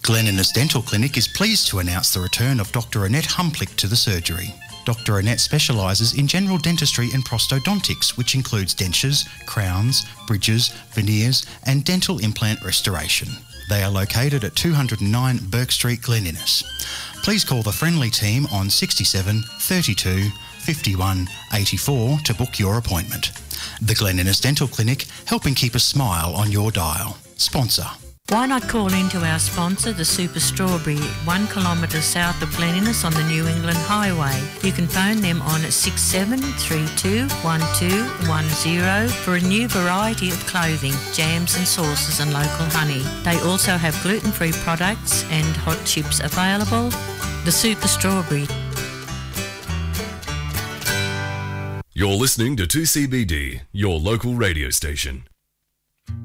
Glen Innes Dental Clinic is pleased to announce the return of Dr Annette Humplick to the surgery. Dr Annette specialises in general dentistry and prosthodontics, which includes dentures, crowns, bridges, veneers and dental implant restoration. They are located at 209 Burke Street, Glen Innes. Please call the friendly team on 67 32 51 84 to book your appointment. The Glen Innes Dental Clinic, helping keep a smile on your dial. Sponsor. Why not call into our sponsor, the Super Strawberry, 1 kilometre south of Glen Innes on the New England Highway. You can phone them on 67321210 for a new variety of clothing, jams and sauces and local honey. They also have gluten-free products and hot chips available. The Super Strawberry. You're listening to 2CBD, your local radio station.